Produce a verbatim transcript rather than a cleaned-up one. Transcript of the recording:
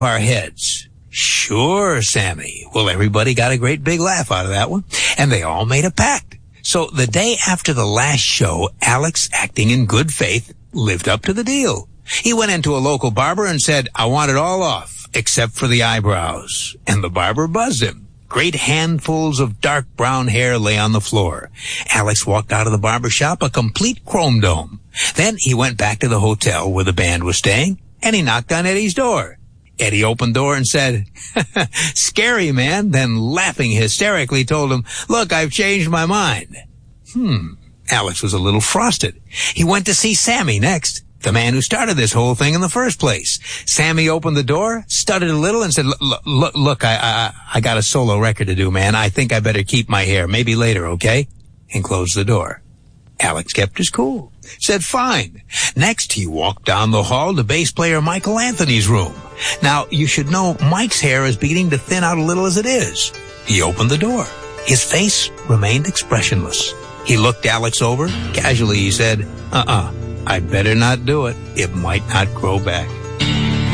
our heads. Sure, Sammy. Well, everybody got a great big laugh out of that one, and they all made a pact. So the day after the last show, Alex, acting in good faith, lived up to the deal. He went into a local barber and said, I want it all off, except for the eyebrows. And the barber buzzed him. Great handfuls of dark brown hair lay on the floor. Alex walked out of the barber shop a complete chrome dome. Then he went back to the hotel where the band was staying, and he knocked on Eddie's door. Eddie opened the door and said, scary, man, then laughing hysterically told him, look, I've changed my mind. Hmm. Alex was a little frosted. He went to see Sammy next, the man who started this whole thing in the first place. Sammy opened the door, stuttered a little, and said, look, look, look I, I, I got a solo record to do, man. I think I better keep my hair. Maybe later, okay? And closed the door. Alex kept his cool. Said, fine. Next, he walked down the hall to bass player Michael Anthony's room. Now, you should know Mike's hair is beginning to thin out a little as it is. He opened the door. His face remained expressionless. He looked Alex over. Casually, he said, uh-uh, I'd better not do it. It might not grow back.